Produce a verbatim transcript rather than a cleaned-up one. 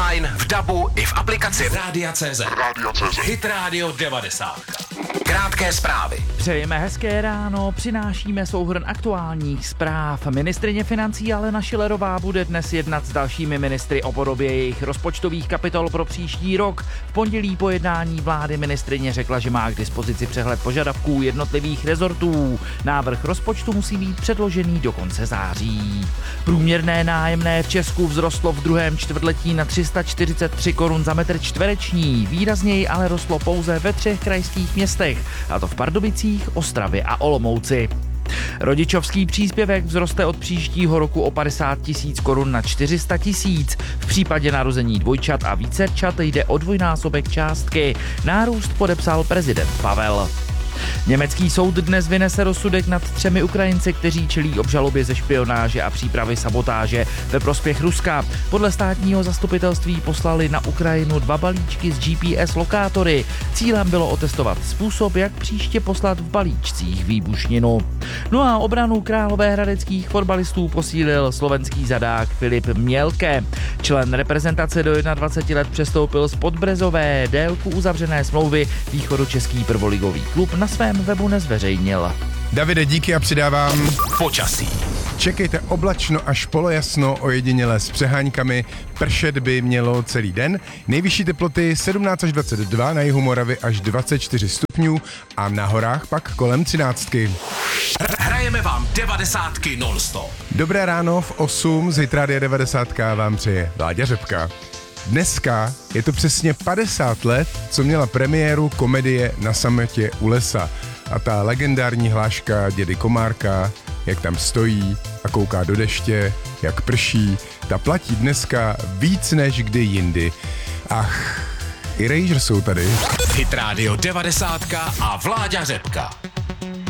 online, v dabu i v aplikaci Rádia tečka cé zet. Hit Radio devadesát. Krátké zprávy. Přejeme hezké ráno, přinášíme souhrn aktuálních zpráv. Ministryně financí Alena Schillerová bude dnes jednat s dalšími ministry o podobě jejich rozpočtových kapitol pro příští rok. V pondělí po jednání vlády ministryně řekla, že má k dispozici přehled požadavků jednotlivých rezortů. Návrh rozpočtu musí být předložený do konce září. Průměrné nájemné v Česku vzrostlo v druhém čtvrtletí na tři sta čtyřicet tři korun za metr čtvereční. Výrazněji ale rostlo pouze ve třech krajských městech, a to v Pardubicích, Ostravě a Olomouci. Rodičovský příspěvek vzroste od příštího roku o padesát tisíc korun na čtyři sta tisíc. V případě narození dvojčat a vícerčat jde o dvojnásobek částky. Nárůst podepsal prezident Pavel. Německý soud dnes vynese rozsudek nad třemi Ukrajinci, kteří čelí obžalobě ze špionáže a přípravy sabotáže ve prospěch Ruska. Podle státního zastupitelství poslali na Ukrajinu dva balíčky s G P S lokátory. Cílem bylo otestovat způsob, jak příště poslat v balíčcích výbušninu. No a obranu královéhradeckých fotbalistů posílil slovenský zadák Filip Mělke. Člen reprezentace do dvacet jedna let přestoupil z Podbrezové. Délku uzavřené smlouvy východočeský prvoligový klub na svém webu nezveřejnil. Davide, díky a přidávám počasí. Čekejte oblačno až polojasno, ojedinělé s přeháňkami, pršet by mělo celý den. Nejvyšší teploty sedmnáct až dvacet dva, na jihu Moravy až dvacet čtyři stupňů a na horách pak kolem třináctky. Hrajeme vám devadesátky non-stop. Dobré ráno v osm z Hit Rádia devadesát vám přeje Vláďa Řepka. Dneska je to přesně padesát let, co měla premiéru komedie Na sametě u lesa. A ta legendární hláška dědy Komárka, jak tam stojí a kouká do deště, jak prší, ta platí dneska víc než kdy jindy. Ach, i Rangers jsou tady. Hit Radio devadesát a Vláďa Řepka.